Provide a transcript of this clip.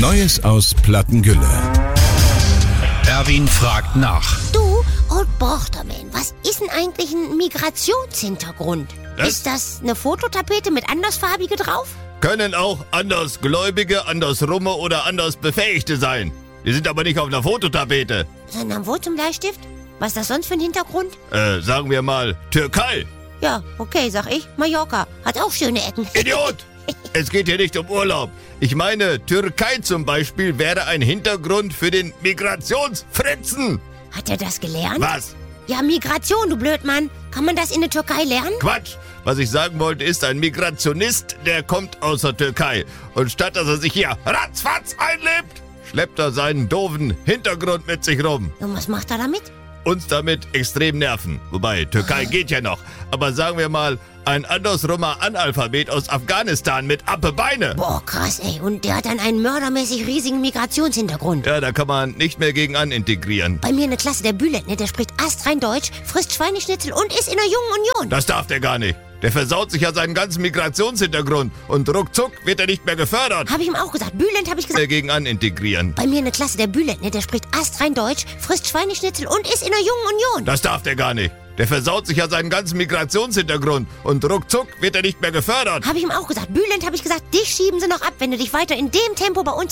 Neues aus Plattengülle. Erwin fragt nach. Du, Old Borchterman, was ist denn eigentlich ein Migrationshintergrund? Was? Ist das eine Fototapete mit andersfarbige drauf? Können auch Andersgläubige, Andersrumme oder Andersbefähigte sein. Die sind aber nicht auf einer Fototapete. Sondern wo zum Bleistift? Was ist das sonst für ein Hintergrund? Sagen wir mal Türkei. Ja, okay, sag ich. Mallorca. Hat auch schöne Ecken. Idiot! Es geht hier nicht um Urlaub. Ich meine, Türkei zum Beispiel wäre ein Hintergrund für den Migrationsfritzen. Hat er das gelernt? Was? Ja, Migration, du Blödmann. Kann man das in der Türkei lernen? Quatsch! Was ich sagen wollte ist, ein Migrationist, der kommt aus der Türkei. Und statt dass er sich hier ratzfatz einlebt, schleppt er seinen doofen Hintergrund mit sich rum. Und was macht er damit? Uns damit extrem nerven. Wobei, Türkei geht ja noch. Aber sagen wir mal, ein andersrummer Analphabet aus Afghanistan mit Beine. Boah, krass, ey. Und der hat dann einen mördermäßig riesigen Migrationshintergrund. Ja, da kann man nicht mehr gegen integrieren. Bei mir in der Klasse der Bülent, ne, der spricht astrein Deutsch, frisst Schweineschnitzel und ist in der Jungen Union. Das darf der gar nicht. Der versaut sich ja seinen ganzen Migrationshintergrund. Und ruckzuck wird er nicht mehr gefördert. Hab ich ihm auch gesagt. Bülent habe ich gesagt. Gegen integrieren. Bei mir in der Klasse der Bülent, ne, der spricht astrein Deutsch, frisst Schweineschnitzel und ist in der Jungen Union. Das darf der gar nicht. Der versaut sich ja seinen ganzen Migrationshintergrund. Und ruckzuck wird er nicht mehr gefördert. Hab ich ihm auch gesagt. Bülent habe ich gesagt, dich schieben sie noch ab, wenn du dich weiter in dem Tempo bei uns